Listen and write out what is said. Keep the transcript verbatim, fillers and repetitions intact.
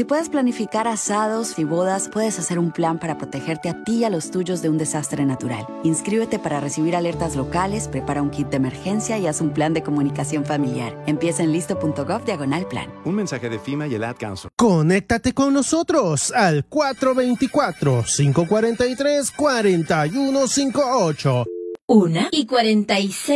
si puedes planificar asados y bodas, puedes hacer un plan para protegerte a ti y a los tuyos de un desastre natural. Inscríbete para recibir alertas locales, prepara un kit de emergencia y haz un plan de comunicación familiar. Empieza en listo.gov diagonal plan. Un mensaje de FEMA y el Ad Council. Conéctate con nosotros al cuatro dos cuatro, cinco cuatro tres, cuatro uno cinco ocho. Una y cuarenta y seis.